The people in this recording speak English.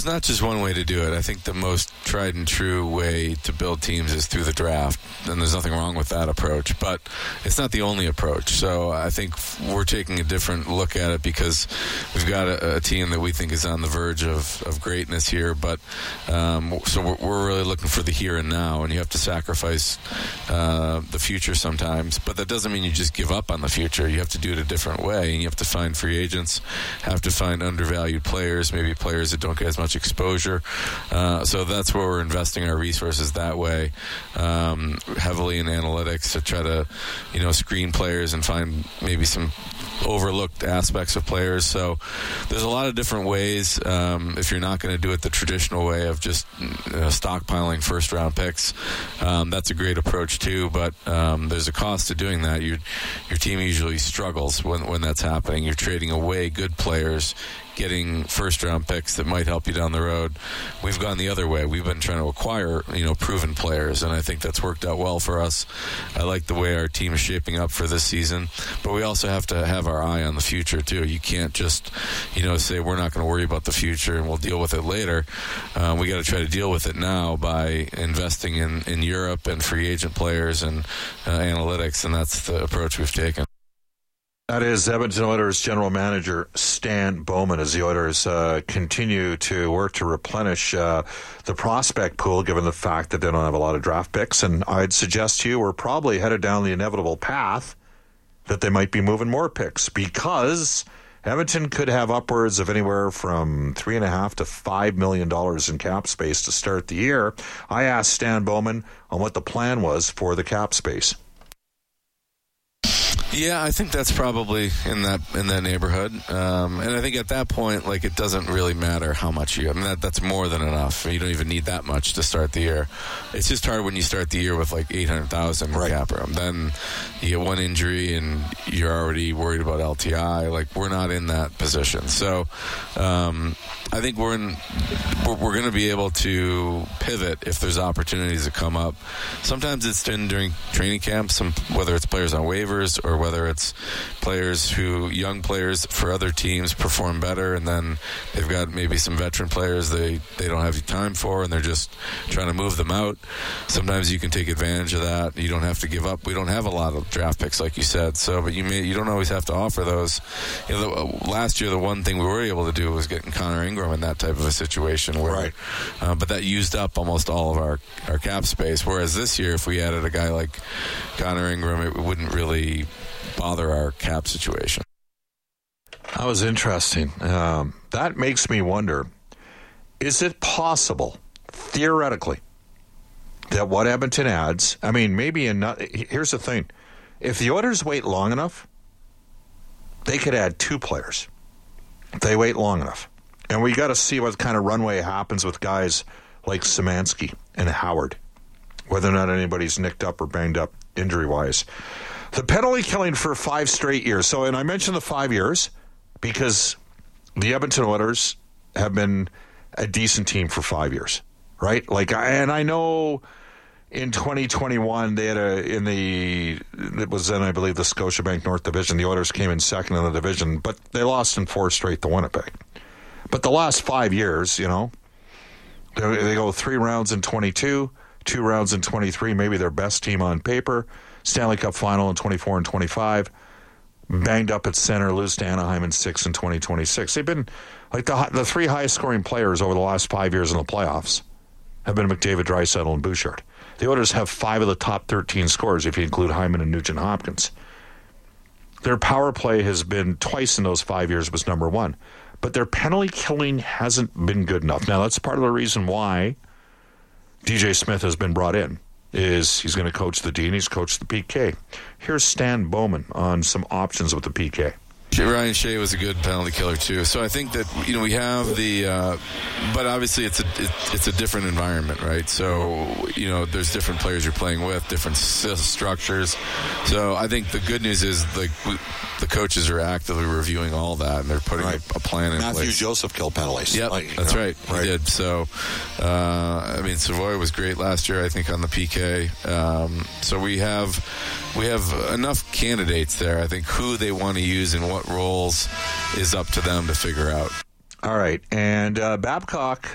there's not just one way to do it. I think the most tried and true way to build teams is through the draft, and there's nothing wrong with that approach, but it's not the only approach. So I think we're taking a different look at it because we've got a team that we think is on the verge of greatness here, but so we're really looking for the here and now, and you have to sacrifice the future sometimes, but that doesn't mean you just give up on the future. You have to do it a different way, and you have to find free agents, have to find undervalued players, maybe players that don't get as much exposure. So that's where we're investing our resources that way, heavily in analytics to try to, screen players and find maybe some overlooked aspects of players. So there's a lot of different ways. If you're not going to do it the traditional way of just stockpiling first round picks, that's a great approach too, but there's a cost to doing that. Your team usually struggles when that's happening. You're trading away good players, getting first-round picks that might help you down the road. We've gone the other way. We've been trying to acquire, proven players, and I think that's worked out well for us. I like the way our team is shaping up for this season, but we also have to have our eye on the future, too. You can't just, say we're not going to worry about the future and we'll deal with it later. We got to try to deal with it now by investing in Europe and free agent players and analytics, and that's the approach we've taken. That is Edmonton Oilers General Manager Stan Bowman as the Oilers continue to work to replenish the prospect pool, given the fact that they don't have a lot of draft picks. And I'd suggest to you we're probably headed down the inevitable path that they might be moving more picks, because Edmonton could have upwards of anywhere from $3.5 to $5 million in cap space to start the year. I asked Stan Bowman on what the plan was for the cap space. Yeah, I think that's probably in that neighborhood, and I think at that point, it doesn't really matter how much you. That's more than enough. You don't even need that much to start the year. It's just hard when you start the year with $800,000 in cap room. Then you get one injury and you're already worried about LTI. We're not in that position, so I think we're going to be able to pivot if there's opportunities that come up. Sometimes it's during training camps, whether it's players on waivers or whether it's young players for other teams perform better, and then they've got maybe some veteran players they don't have time for, and they're just trying to move them out. Sometimes you can take advantage of that. You don't have to give up. We don't have a lot of draft picks, like you said, but you don't always have to offer those. Last year, the one thing we were able to do was getting Connor Ingram in that type of a situation, where, but that used up almost all of our cap space. Whereas this year, if we added a guy like Connor Ingram, it wouldn't really bother our cap situation. That was interesting. That makes me wonder, is it possible, theoretically, that what Edmonton adds, here's the thing, if the Oilers wait long enough, they could add 2 players. If they wait long enough. And we got to see what kind of runway happens with guys like Szymanski and Howard, whether or not anybody's nicked up or banged up injury-wise. The penalty killing for 5 straight years. And I mentioned the 5 years because the Edmonton Oilers have been a decent team for 5 years, right? And I know in 2021 they had it was then, I believe, the Scotiabank North Division. The Oilers came in second in the division, but they lost in 4 straight to Winnipeg. But the last 5 years, they go 3 rounds in 22, 2 rounds in 23, maybe their best team on paper. Stanley Cup final in 24 and 25. Banged up at center, lose to Anaheim in 6 in 2026. They've been the 3 highest scoring players over the last 5 years in the playoffs have been McDavid, Draisaitl, and Bouchard. The Oilers have 5 of the top 13 scorers if you include Hyman and Nugent-Hopkins. Their power play has been twice in those 5 years was number 1. But their penalty killing hasn't been good enough. Now, that's part of the reason why DJ Smith has been brought in, is he's going to coach the D and he's coached the PK. Here's Stan Bowman on some options with the PK. Ryan Shea was a good penalty killer too. So I think that we have the, but obviously it's a different environment, right? So there's different players you're playing with, different structures. So I think the good news is the coaches are actively reviewing all that, and they're putting a plan in place. Matthew Joseph killed penalties. Yep, that's right. He did. So Savoy was great last year, I think, on the PK. So we have enough candidates there. I think who they want to use in what roles is up to them to figure out. All right. And Babcock